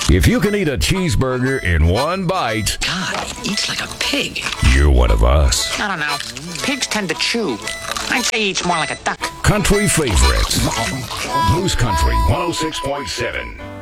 If you can eat a cheeseburger in one bite, God, he eats like a pig. you're one of us. I don't know. Pigs tend to chew. I'd say he eats more like a duck. Country favorites. Blues Country 106.7.